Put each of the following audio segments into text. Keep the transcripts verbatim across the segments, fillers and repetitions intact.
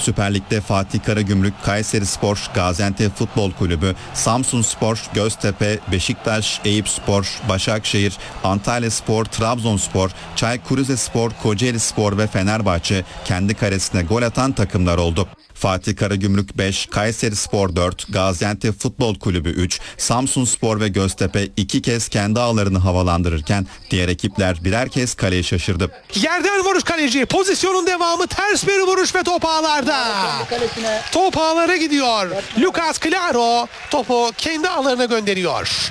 Süper Lig'de Fatih Karagümrük, Kayserispor, Gaziantep Futbol Kulübü, Samsunspor, Göztepe, Beşiktaş, Eyüpspor, Başakşehir, Antalyaspor, Trabzonspor, Çaykur Rizespor, Kocaelispor ve Fenerbahçe kendi karesine gol atan takımlar oldu. Fatih Karagümrük beş, Kayserispor dört, Gaziantep Futbol Kulübü üç, Samsunspor ve Göztepe iki kez kendi ağlarını havalandırırken diğer ekipler birer kez kaleyi şaşırdı. Yerden vuruş kaleci. Pozisyonun devamı, ters bir vuruş ve top ağlarda. Top ağlara gidiyor. Lucas Claro topu kendi ağlarına gönderiyor.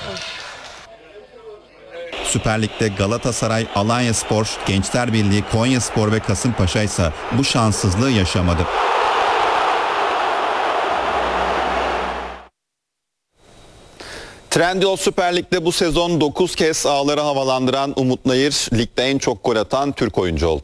Süper Lig'de Galatasaray, Alanyaspor, Gençler Birliği, Konyaspor ve Kasımpaşa ise bu şanssızlığı yaşamadı. Trendyol Süper Lig'de bu sezon dokuz kez ağları havalandıran Umut Nayır, ligde en çok gol atan Türk oyuncu oldu.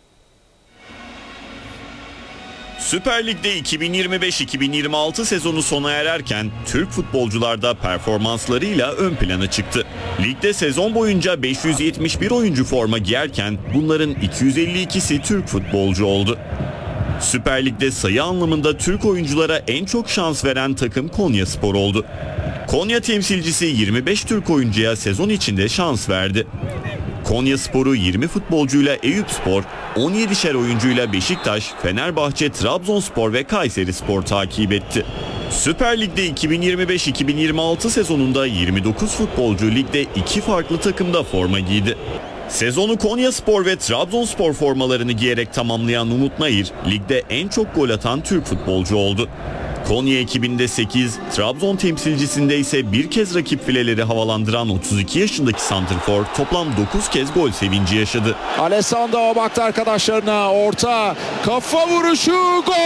Süper Lig'de iki bin yirmi beş iki bin yirmi altı sezonu sona ererken Türk futbolcular da performanslarıyla ön plana çıktı. Ligde sezon boyunca beş yüz yetmiş bir oyuncu forma giyerken bunların iki yüz elli ikisi Türk futbolcu oldu. Süper Lig'de sayı anlamında Türk oyunculara en çok şans veren takım Konyaspor oldu. Konya temsilcisi yirmi beş Türk oyuncuya sezon içinde şans verdi. Konyaspor'u yirmi futbolcuyla Eyüpspor, on yedişer oyuncuyla Beşiktaş, Fenerbahçe, Trabzonspor ve Kayserispor takip etti. Süper Lig'de iki bin yirmi beş iki bin yirmi altı sezonunda yirmi dokuz futbolcu ligde iki farklı takımda forma giydi. Sezonu Konyaspor ve Trabzonspor formalarını giyerek tamamlayan Umut Nayır, ligde en çok gol atan Türk futbolcu oldu. Konya ekibinde sekiz, Trabzon temsilcisinde ise bir kez rakip fileleri havalandıran otuz iki yaşındaki santrfor toplam dokuz kez gol sevinci yaşadı. Alessandro baktı arkadaşlarına, orta, kafa vuruşu, gol!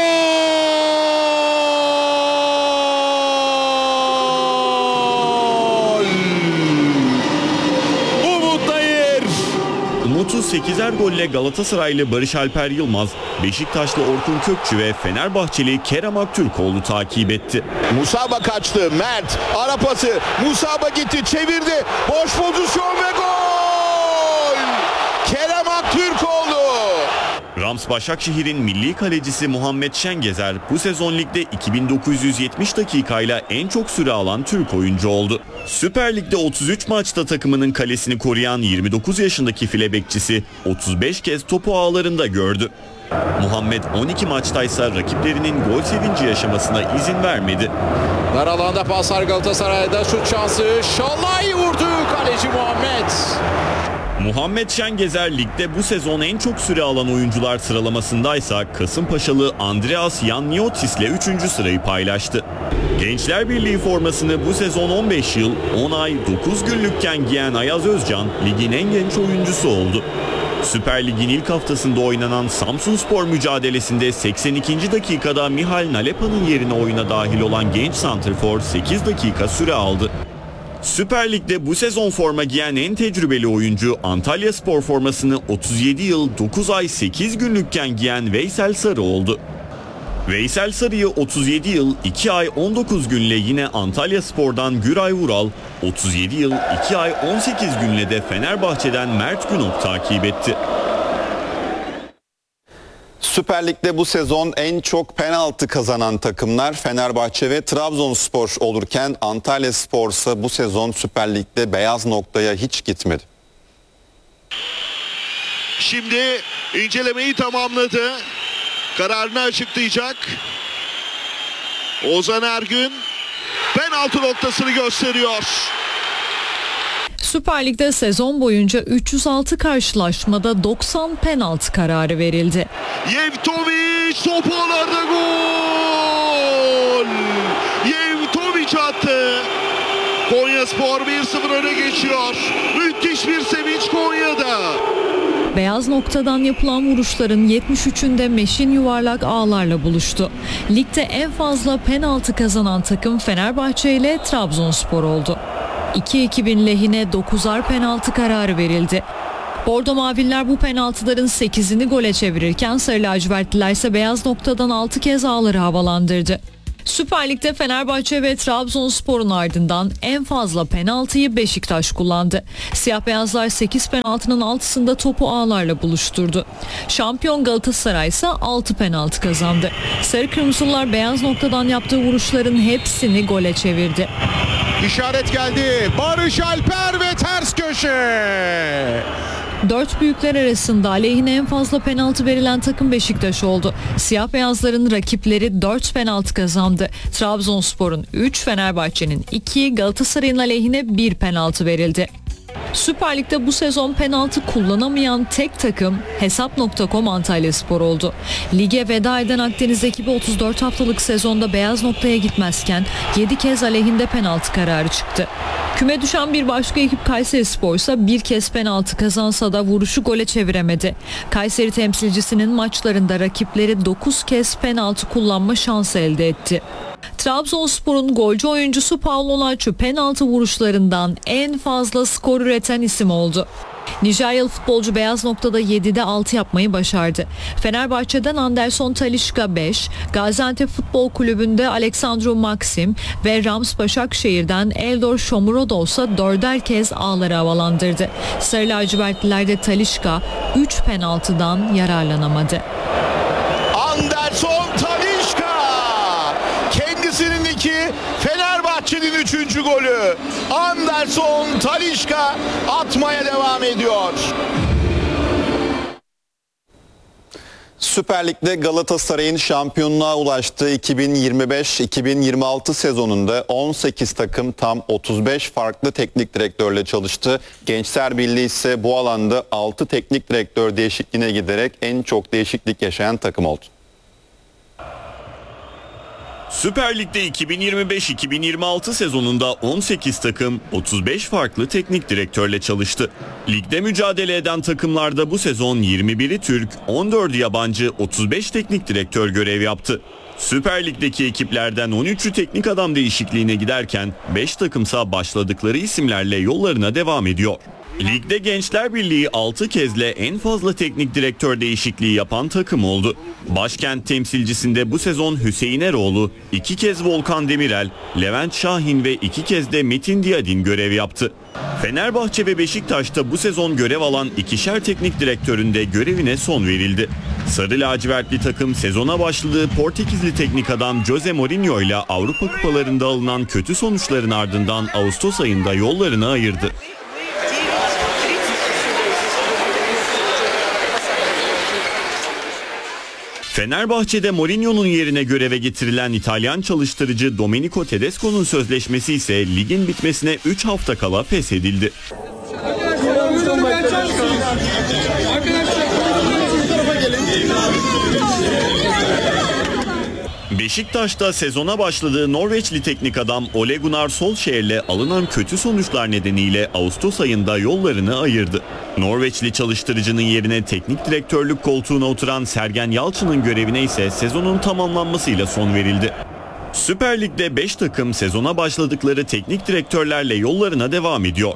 Umut Nayır! Umut'u sekizer golle Galatasaraylı Barış Alper Yılmaz, Beşiktaşlı Orkun Kökçü ve Fenerbahçeli Kerem Aktürkoğlu takip etti. Musaba kaçtı, Mert ara pası, Musaba gitti, çevirdi, boş pozisyon ve gol! Kerem Aktürkoğlu! Rams Başakşehir'in milli kalecisi Muhammed Şengezer bu sezon ligde iki bin dokuz yüz yetmiş dakikayla en çok süre alan Türk oyuncu oldu. Süper Lig'de otuz üç maçta takımının kalesini koruyan yirmi dokuz yaşındaki file bekçisi otuz beş kez topu ağlarında gördü. Muhammed on iki maçtaysa rakiplerinin gol sevinci yaşamasına izin vermedi. Dar alanda paslar Galatasaray'da, şut şansı, Şalay vurdu, kaleci Muhammed. Muhammed Şengezer ligde bu sezon en çok süre alan oyuncular sıralamasındaysa Kasımpaşalı Andreas Yanniotis ile üçüncü sırayı paylaştı. Gençler Birliği formasını bu sezon on beş yıl, on ay, dokuz günlükken giyen Ayaz Özcan ligin en genç oyuncusu oldu. Süper Lig'in ilk haftasında oynanan Samsunspor mücadelesinde seksen ikinci dakikada Mihal Nalepa'nın yerine oyuna dahil olan genç santrfor sekiz dakika süre aldı. Süper Lig'de bu sezon forma giyen en tecrübeli oyuncu Antalyaspor formasını otuz yedi yıl, dokuz ay, sekiz günlükken giyen Veysel Sarı oldu. Veysel Sarı'yı otuz yedi yıl, iki ay, on dokuz günle yine Antalyaspor'dan Güray Vural, otuz yedi yıl, iki ay, on sekiz günle de Fenerbahçe'den Mert Günok takip etti. Süper Lig'de bu sezon en çok penaltı kazanan takımlar Fenerbahçe ve Trabzonspor olurken Antalyaspor ise bu sezon Süper Lig'de beyaz noktaya hiç gitmedi. Şimdi incelemeyi tamamladı. Kararını açıklayacak. Ozan Ergün penaltı noktasını gösteriyor. Süper Lig'de sezon boyunca üç yüz altı karşılaşmada doksan penaltı kararı verildi. Yevtoviç top ağlarda, gol! Yevtoviç attı. Konyaspor bir sıfır öne geçiyor. Müthiş bir sevinç Konya'da. Beyaz noktadan yapılan vuruşların yetmiş üçünde Meşin yuvarlak ağlarla buluştu. Ligde en fazla penaltı kazanan takım Fenerbahçe ile Trabzonspor oldu. İki ekibin lehine dokuzar penaltı kararı verildi. Bordo Maviller bu penaltıların sekizini gole çevirirken Sarı Lacivertliler ise beyaz noktadan altı kez ağları havalandırdı. Süper Lig'de Fenerbahçe ve Trabzonspor'un ardından en fazla penaltıyı Beşiktaş kullandı. Siyah beyazlar sekiz penaltının altısında topu ağlarla buluşturdu. Şampiyon Galatasaray ise altı penaltı kazandı. Sarı Kırmızılar beyaz noktadan yaptığı vuruşların hepsini gole çevirdi. İşaret geldi. Barış Alper ve ters köşe. Dört büyükler arasında aleyhine en fazla penaltı verilen takım Beşiktaş oldu. Siyah beyazların rakipleri dört penaltı kazandı. Trabzonspor'un üç, Fenerbahçe'nin iki, Galatasaray'ın aleyhine bir penaltı verildi. Süper Lig'de bu sezon penaltı kullanamayan tek takım Hesap nokta com Antalyaspor oldu. Lige veda eden Akdeniz ekibi otuz dört haftalık sezonda beyaz noktaya gitmezken yedi kez aleyhinde penaltı kararı çıktı. Küme düşen bir başka ekip Kayserispor ise bir kez penaltı kazansa da vuruşu gole çeviremedi. Kayseri temsilcisinin maçlarında rakipleri dokuz kez penaltı kullanma şansı elde etti. Trabzonspor'un golcü oyuncusu Paulo Laçu penaltı vuruşlarından en fazla skor üreten isim oldu. Nijeryalı futbolcu beyaz noktada yedide altı yapmayı başardı. Fenerbahçe'den Anderson Talisca beş, Gaziantep Futbol Kulübü'nde Aleksandro Maxim ve Rams Başakşehir'den Eldor Shomurodov ise dörder kez ağları havalandırdı. Sarı lacivertlilerde Talisca üç penaltıdan yararlanamadı. Anderson Talisca kendisinin iki, Fenerbahçe'nin üçüncü golü. Anderson Talisca atmaya devam ediyor. Süper Lig'de Galatasaray'ın şampiyonluğa ulaştığı iki bin yirmi beş iki bin yirmi altı sezonunda on sekiz takım tam otuz beş farklı teknik direktörle çalıştı. Gençler Birliği ise bu alanda altı teknik direktör değişikliğine giderek en çok değişiklik yaşayan takım oldu. Süper Lig'de iki bin yirmi beş iki bin yirmi altı sezonunda on sekiz takım otuz beş farklı teknik direktörle çalıştı. Ligde mücadele eden takımlarda bu sezon yirmi biri Türk, on dördü yabancı, otuz beş teknik direktör görev yaptı. Süper Lig'deki ekiplerden on üçü teknik adam değişikliğine giderken beş takımsa başladıkları isimlerle yollarına devam ediyor. Ligde Gençler Birliği altı kezle en fazla teknik direktör değişikliği yapan takım oldu. Başkent temsilcisinde bu sezon Hüseyin Eroğlu, iki kez Volkan Demirel, Levent Şahin ve iki kez de Metin Diyadin görev yaptı. Fenerbahçe ve Beşiktaş'ta bu sezon görev alan ikişer teknik direktörün de görevine son verildi. Sarı lacivertli takım sezona başladığı Portekizli teknik adam Jose Mourinho ile Avrupa kupalarında alınan kötü sonuçların ardından Ağustos ayında yollarını ayırdı. Fenerbahçe'de Mourinho'nun yerine göreve getirilen İtalyan çalıştırıcı Domenico Tedesco'nun sözleşmesi ise ligin bitmesine üç hafta kala feshedildi. Beşiktaş'ta sezona başladığı Norveçli teknik adam Ole Gunnar Solskjaer'le alınan kötü sonuçlar nedeniyle Ağustos ayında yollarını ayırdı. Norveçli çalıştırıcının yerine teknik direktörlük koltuğuna oturan Sergen Yalçın'ın görevine ise sezonun tamamlanmasıyla son verildi. Süper Lig'de beş takım sezona başladıkları teknik direktörlerle yollarına devam ediyor.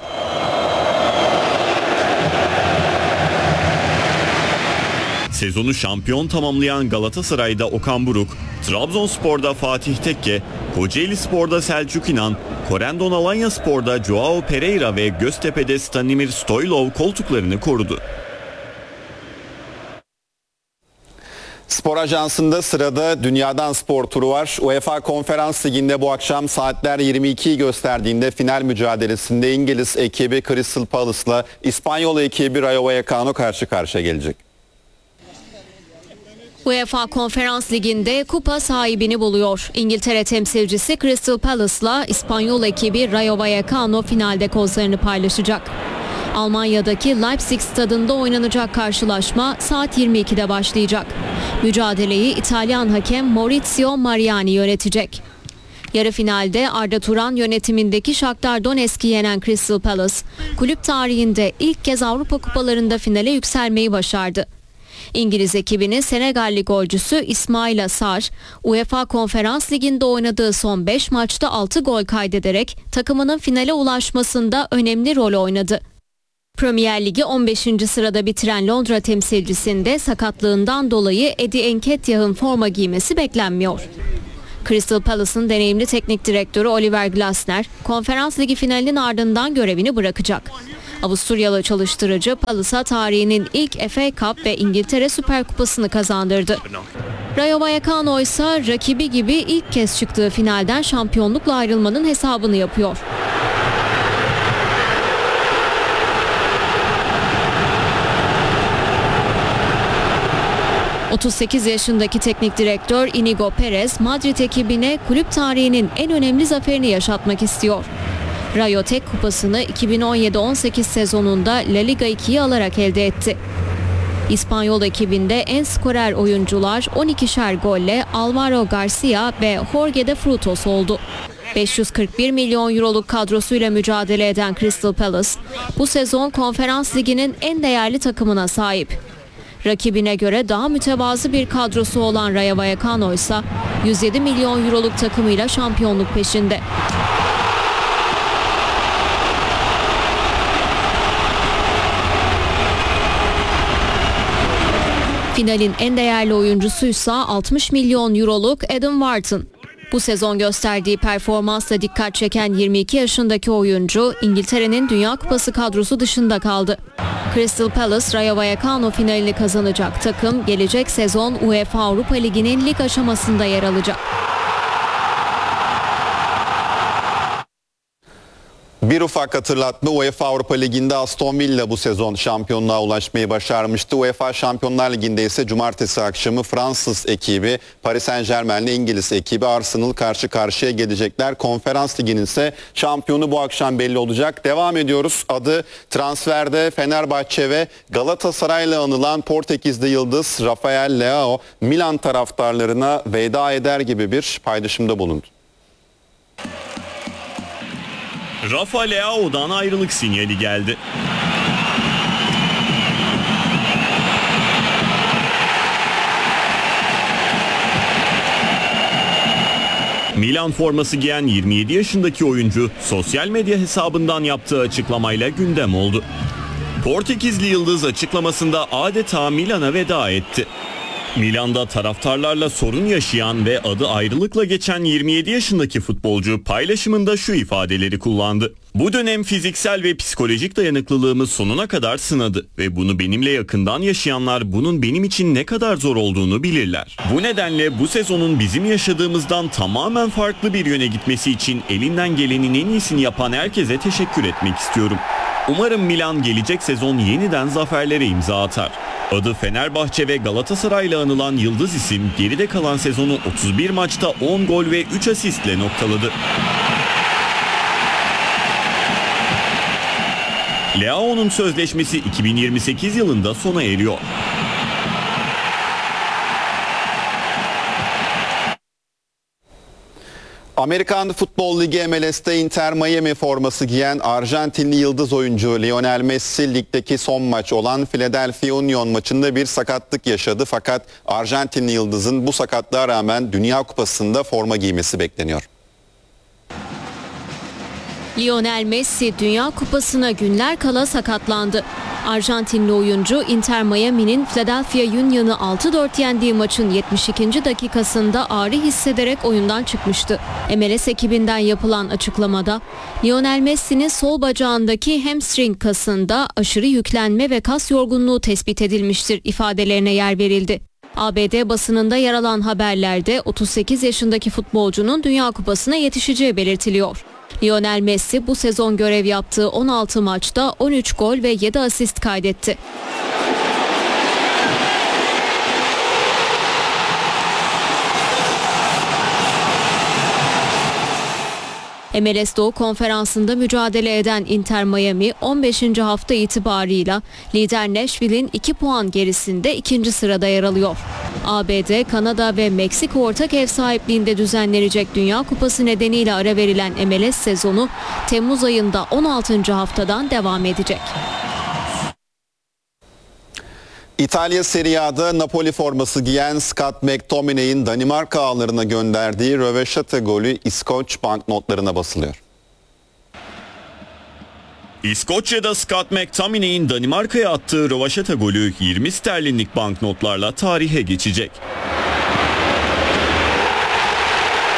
Sezonu şampiyon tamamlayan Galatasaray'da Okan Buruk, Trabzonspor'da Fatih Tekke, Kocaelispor'da Selçuk İnan, Corendon Alanyaspor'da Joao Pereira ve Göztepe'de Stanimir Stoylov koltuklarını korudu. Spor Ajansı'nda sırada Dünyadan Spor turu var. UEFA Konferans Ligi'nde bu akşam saatler yirmi ikiyi gösterdiğinde final mücadelesinde İngiliz ekibi Crystal Palace'la İspanyol ekibi Rayo Vallecano karşı karşıya gelecek. UEFA Konferans Ligi'nde kupa sahibini buluyor. İngiltere temsilcisi Crystal Palace'la İspanyol ekibi Rayo Vallecano finalde kozlarını paylaşacak. Almanya'daki Leipzig stadında oynanacak karşılaşma saat yirmi ikide başlayacak. Mücadeleyi İtalyan hakem Maurizio Mariani yönetecek. Yarı finalde Arda Turan yönetimindeki Shakhtar Donetsk'i yenen Crystal Palace, kulüp tarihinde ilk kez Avrupa kupalarında finale yükselmeyi başardı. İngiliz ekibinin Senegalli golcüsü İsmail Sarr, UEFA Konferans Ligi'nde oynadığı son beş maçta altı gol kaydederek takımının finale ulaşmasında önemli rol oynadı. Premier Ligi on beşinci sırada bitiren Londra temsilcisinde sakatlığından dolayı Eddie Nketiah'ın forma giymesi beklenmiyor. Crystal Palace'ın deneyimli teknik direktörü Oliver Glasner, Konferans Ligi finalinin ardından görevini bırakacak. Avusturyalı çalıştırıcı Palace'a tarihinin ilk F A Cup ve İngiltere Süper Kupası'nı kazandırdı. Rayo Vallecano ise rakibi gibi ilk kez çıktığı finalden şampiyonlukla ayrılmanın hesabını yapıyor. otuz sekiz yaşındaki teknik direktör Inigo Perez, Madrid ekibine kulüp tarihinin en önemli zaferini yaşatmak istiyor. Rayo tek kupasını iki bin on yedi on sekiz sezonunda La Liga ikiyi alarak elde etti. İspanyol ekibinde en skorer oyuncular on ikişer golle Alvaro Garcia ve Jorge de Frutos oldu. beş yüz kırk bir milyon euroluk kadrosuyla mücadele eden Crystal Palace, bu sezon Konferans Ligi'nin en değerli takımına sahip. Rakibine göre daha mütevazı bir kadrosu olan Rayo Vallecano ise yüz yedi milyon euroluk takımıyla şampiyonluk peşinde. Finalin en değerli oyuncusuysa altmış milyon euroluk Adam Wharton. Bu sezon gösterdiği performansla dikkat çeken yirmi iki yaşındaki oyuncu İngiltere'nin Dünya Kupası kadrosu dışında kaldı. Crystal Palace Rayo Vallecano finalini kazanacak takım gelecek sezon UEFA Avrupa Ligi'nin lig aşamasında yer alacak. Bir ufak hatırlatma, UEFA Avrupa Ligi'nde Aston Villa bu sezon şampiyonluğa ulaşmayı başarmıştı. UEFA Şampiyonlar Ligi'nde ise cumartesi akşamı Fransız ekibi Paris Saint-Germain'le İngiliz ekibi Arsenal karşı karşıya gelecekler. Konferans Ligi'nin ise şampiyonu bu akşam belli olacak. Devam ediyoruz. Adı transferde Fenerbahçe ve Galatasaray'la anılan Portekizli yıldız Rafael Leao Milan taraftarlarına veda eder gibi bir paylaşımda bulundu. Rafa Leao'dan ayrılık sinyali geldi. Milan forması giyen yirmi yedi yaşındaki oyuncu sosyal medya hesabından yaptığı açıklamayla gündem oldu. Portekizli yıldız açıklamasında adeta Milan'a veda etti. Milan'da taraftarlarla sorun yaşayan ve adı ayrılıkla geçen yirmi yedi yaşındaki futbolcu paylaşımında şu ifadeleri kullandı. Bu dönem fiziksel ve psikolojik dayanıklılığımı sonuna kadar sınadı ve bunu benimle yakından yaşayanlar bunun benim için ne kadar zor olduğunu bilirler. Bu nedenle bu sezonun bizim yaşadığımızdan tamamen farklı bir yöne gitmesi için elinden gelenin en iyisini yapan herkese teşekkür etmek istiyorum. Umarım Milan gelecek sezon yeniden zaferlere imza atar. Adı Fenerbahçe ve Galatasaray'la anılan yıldız isim geride kalan sezonu otuz bir maçta on gol ve üç asistle noktaladı. Leao'nun sözleşmesi iki bin yirmi sekiz yılında sona eriyor. Amerikan Futbol Ligi M L S'te Inter Miami forması giyen Arjantinli yıldız oyuncu Lionel Messi ligdeki son maç olan Philadelphia Union maçında bir sakatlık yaşadı. Fakat Arjantinli yıldızın bu sakatlığa rağmen Dünya Kupası'nda forma giymesi bekleniyor. Lionel Messi Dünya Kupası'na günler kala sakatlandı. Arjantinli oyuncu Inter Miami'nin Philadelphia Union'u altı dört yendiği maçın yetmiş ikinci dakikasında ağrı hissederek oyundan çıkmıştı. M L S ekibinden yapılan açıklamada Lionel Messi'nin sol bacağındaki hamstring kasında aşırı yüklenme ve kas yorgunluğu tespit edilmiştir ifadelerine yer verildi. A B D basınında yer alan haberlerde otuz sekiz yaşındaki futbolcunun Dünya Kupası'na yetişeceği belirtiliyor. Lionel Messi bu sezon görev yaptığı on altı maçta on üç gol ve yedi asist kaydetti. M L S Doğu Konferansı'nda mücadele eden Inter Miami on beşinci hafta itibarıyla lider Nashville'in iki puan gerisinde ikinci sırada yer alıyor. A B D, Kanada ve Meksika ortak ev sahipliğinde düzenlenecek Dünya Kupası nedeniyle ara verilen M L S sezonu Temmuz ayında on altıncı haftadan devam edecek. İtalya Serie A'da Napoli forması giyen Scott McTominay'in Danimarka ağlarına gönderdiği röveşata golü İskoç banknotlarına basılıyor. İskoçya'da Scott McTominay'in Danimarka'ya attığı röveşata golü yirmi sterlinlik banknotlarla tarihe geçecek.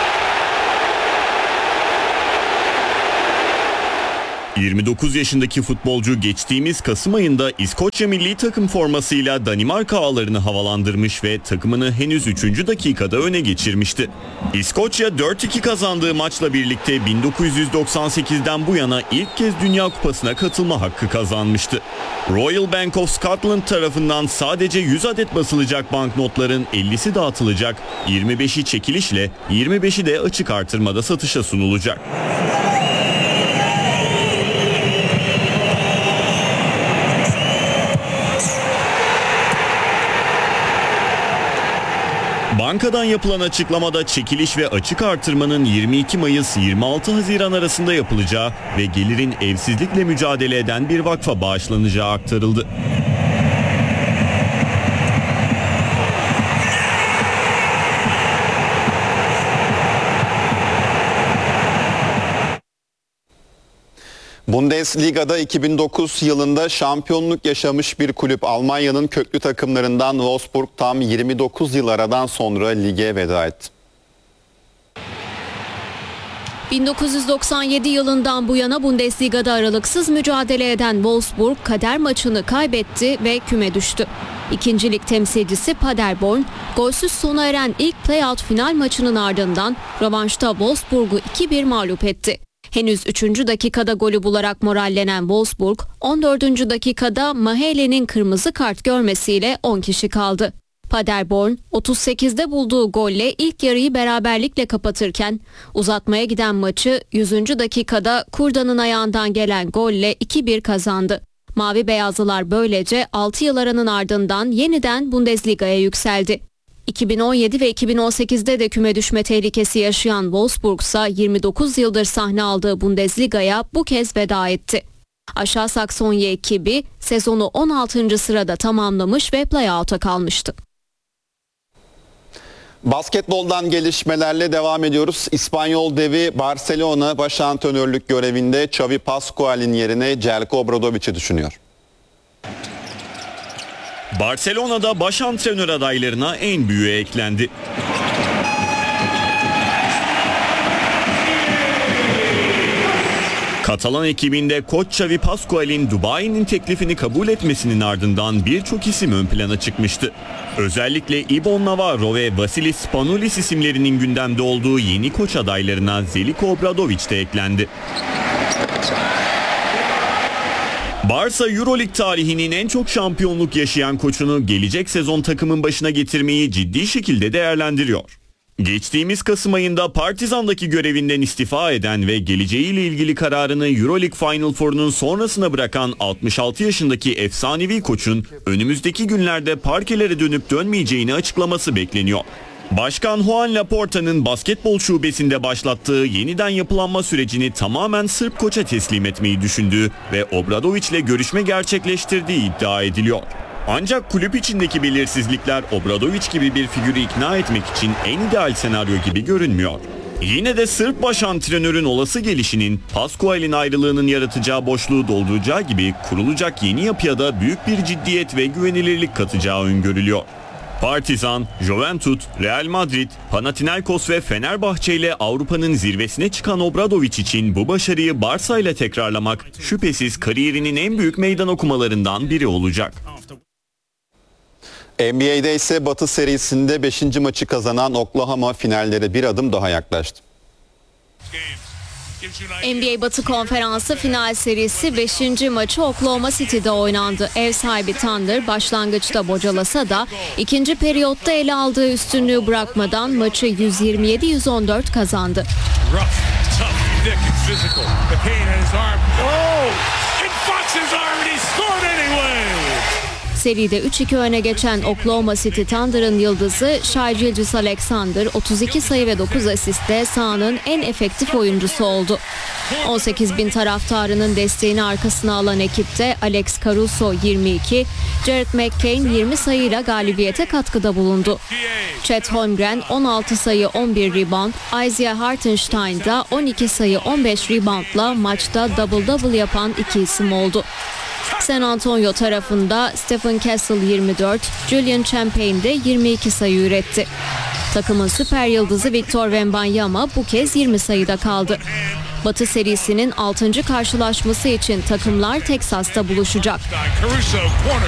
yirmi dokuz yaşındaki futbolcu geçtiğimiz Kasım ayında İskoçya milli takım formasıyla Danimarka ağlarını havalandırmış ve takımını henüz üçüncü dakikada öne geçirmişti. İskoçya dört iki kazandığı maçla birlikte bin dokuz yüz doksan sekizden bu yana ilk kez Dünya Kupası'na katılma hakkı kazanmıştı. Royal Bank of Scotland tarafından sadece yüz adet basılacak banknotların ellisi dağıtılacak, yirmi beşi çekilişle, yirmi beşi de açık artırmada satışa sunulacak. Bankadan yapılan açıklamada çekiliş ve açık artırmanın yirmi iki Mayıs yirmi altı Haziran arasında yapılacağı ve gelirin evsizlikle mücadele eden bir vakfa bağışlanacağı aktarıldı. Bundesliga'da iki bin dokuz yılında şampiyonluk yaşamış bir kulüp Almanya'nın köklü takımlarından Wolfsburg tam yirmi dokuz yıl aradan sonra lige veda etti. bin dokuz yüz doksan yedi yılından bu yana Bundesliga'da aralıksız mücadele eden Wolfsburg kader maçını kaybetti ve küme düştü. İkinci lig temsilcisi Paderborn, golsüz sona eren ilk playout final maçının ardından rövanşta Wolfsburg'u iki bir mağlup etti. Henüz üçüncü dakikada golü bularak morallenen Wolfsburg, on dördüncü dakikada Mahele'nin kırmızı kart görmesiyle on kişi kaldı. Paderborn, otuz sekizde bulduğu golle ilk yarıyı beraberlikle kapatırken, uzatmaya giden maçı yüzüncü dakikada Kurda'nın ayağından gelen golle iki bir kazandı. Mavi Beyazlılar böylece altı yıl aranın ardından yeniden Bundesliga'ya yükseldi. iki bin on yedi ve iki bin on sekizde de küme düşme tehlikesi yaşayan Wolfsburg ise yirmi dokuz yıldır sahne aldığı Bundesliga'ya bu kez veda etti. Aşağı Saksonya ekibi sezonu on altıncı sırada tamamlamış ve playout'a kalmıştı. Basketboldan gelişmelerle devam ediyoruz. İspanyol devi Barcelona baş antrenörlük görevinde Xavi Pascual'in yerine Jelko Obradovic'i düşünüyor. Barcelona'da baş antrenör adaylarına en büyüğü eklendi. Katalan ekibinde koç Xavi Pascual'in Dubai'nin teklifini kabul etmesinin ardından birçok isim ön plana çıkmıştı. Özellikle Ibon Navarro ve Vasilis Spanoulis isimlerinin gündemde olduğu yeni koç adaylarına Zeljko Obradović de eklendi. Barça Euroleague tarihinin en çok şampiyonluk yaşayan koçunu gelecek sezon takımın başına getirmeyi ciddi şekilde değerlendiriyor. Geçtiğimiz Kasım ayında Partizan'daki görevinden istifa eden ve geleceğiyle ilgili kararını Euroleague Final Four'unun sonrasına bırakan altmış altı yaşındaki efsanevi koçun önümüzdeki günlerde parkelere dönüp dönmeyeceğini açıklaması bekleniyor. Başkan Juan Laporta'nın basketbol şubesinde başlattığı yeniden yapılanma sürecini tamamen Sırp koça teslim etmeyi düşündüğü ve Obradović'le görüşme gerçekleştirdiği iddia ediliyor. Ancak kulüp içindeki belirsizlikler Obradović gibi bir figürü ikna etmek için en ideal senaryo gibi görünmüyor. Yine de Sırp baş antrenörün olası gelişinin Pascual'in ayrılığının yaratacağı boşluğu dolduracağı gibi kurulacak yeni yapıya da büyük bir ciddiyet ve güvenilirlik katacağı öngörülüyor. Partizan, Juventus, Real Madrid, Panathinaikos ve Fenerbahçe ile Avrupa'nın zirvesine çıkan Obradović için bu başarıyı Barça ile tekrarlamak şüphesiz kariyerinin en büyük meydan okumalarından biri olacak. N B A'de ise Batı serisinde beşinci maçı kazanan Oklahoma finallere bir adım daha yaklaştı. N B A Batı Konferansı final serisi beşinci maçı Oklahoma City'de oynandı. Ev sahibi Thunder başlangıçta bocalasa da ikinci periyotta ele aldığı üstünlüğü bırakmadan maçı yüz yirmi yedi yüz on dört kazandı. Seride üç iki öne geçen Oklahoma City Thunder'ın yıldızı Shai Gilgeous-Alexander otuz iki sayı ve dokuz asistle sahanın en efektif oyuncusu oldu. on sekiz bin taraftarının desteğini arkasına alan ekipte Alex Caruso yirmi iki, Jared McCain yirmi sayıyla galibiyete katkıda bulundu. Chet Holmgren on altı sayı on bir rebound, Isaiah Hartenstein da on iki sayı on beş reboundla maçta double double yapan iki isim oldu. San Antonio tarafında Stephen Castle yirmi dört, Julian Champagne de yirmi iki sayı üretti. Takımın süper yıldızı Victor Wembanyama bu kez yirmi sayıda kaldı. Batı serisinin altıncı karşılaşması için takımlar Teksas'ta buluşacak. Caruso corner